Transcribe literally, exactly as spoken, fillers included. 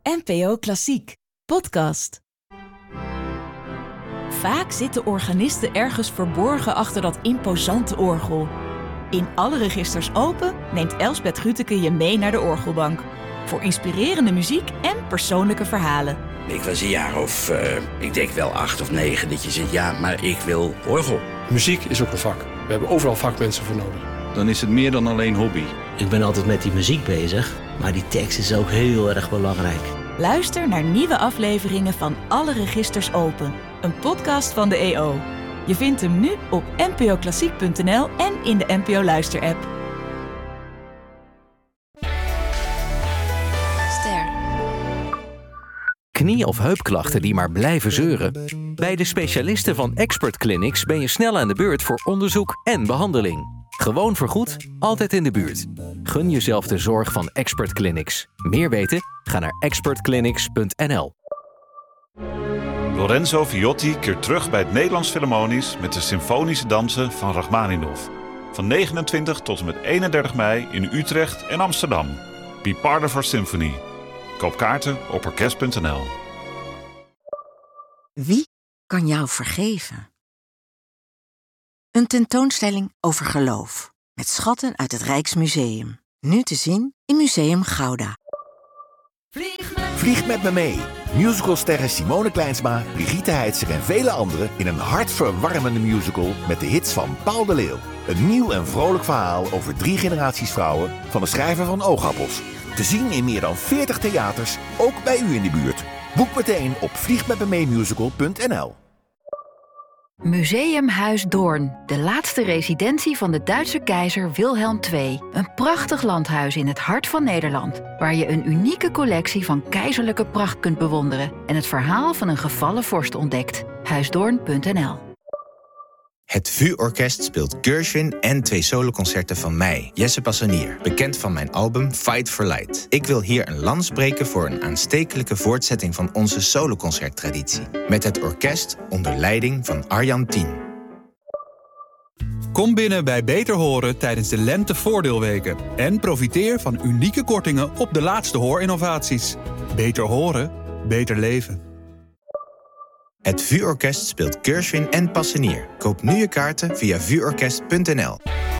N P O Klassiek, podcast. Vaak zitten organisten ergens verborgen achter dat imposante orgel. In Alle Registers Open neemt Elsbeth Grütke je mee naar de orgelbank. Voor inspirerende muziek en persoonlijke verhalen. Ik was een jaar of, uh, ik denk wel acht of negen, dat je zegt, ja, maar ik wil orgel. Muziek is ook een vak. We hebben overal vakmensen voor nodig. Dan is het meer dan alleen hobby. Ik ben altijd met die muziek bezig, maar die tekst is ook heel erg belangrijk. Luister naar nieuwe afleveringen van Alle Registers Open. Een podcast van de E O. Je vindt hem nu op n p o klassiek punt n l en in de N P O Luister-app. Ster. Knie- of heupklachten die maar blijven zeuren? Bij de specialisten van Expert Clinics ben je snel aan de beurt voor onderzoek en behandeling. Gewoon vergoed, altijd in de buurt. Gun jezelf de zorg van Expert Clinics. Meer weten? Ga naar expert clinics punt n l. Lorenzo Viotti keert terug bij het Nederlands Philharmonisch met de symfonische dansen van Rachmaninoff. Van negenentwintig tot en met eenendertig mei in Utrecht en Amsterdam. Be part of our symphony. Koop kaarten op orkest punt n l. Wie kan jou vergeven? Een tentoonstelling over geloof. Met schatten uit het Rijksmuseum. Nu te zien in Museum Gouda. Vlieg met me mee. Musicalsterren Simone Kleinsma, Brigitte Heitzer en vele anderen in een hartverwarmende musical met de hits van Paul de Leeuw. Een nieuw en vrolijk verhaal over drie generaties vrouwen van de schrijver van Oogappels. Te zien in meer dan veertig theaters, ook bij u in de buurt. Boek meteen op vlieg met me mee musical punt n l. Museumhuis Doorn, de laatste residentie van de Duitse keizer Wilhelm de Tweede. Een prachtig landhuis in het hart van Nederland, waar je een unieke collectie van keizerlijke pracht kunt bewonderen en het verhaal van een gevallen vorst ontdekt. huisdoorn punt n l. Het V U-orkest speelt Gershwin en twee soloconcerten van mij, Jesse Passanier, bekend van mijn album Fight for Light. Ik wil hier een lans breken voor een aanstekelijke voortzetting van onze soloconcerttraditie. Met het orkest onder leiding van Arjan Tien. Kom binnen bij Beter Horen tijdens de lentevoordeelweken en profiteer van unieke kortingen op de laatste hoorinnovaties. Beter horen, beter leven. Het V U-orkest speelt Gershwin en Passanier. Koop nu je kaarten via v u orkest punt n l.